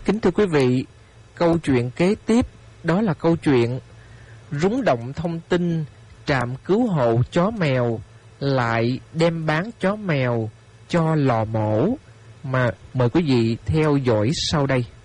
Kính thưa quý vị, câu chuyện kế tiếp đó là câu chuyện rúng động thông tin trạm cứu hộ chó mèo lại đem bán chó mèo cho lò mổ, mà mời quý vị theo dõi sau đây.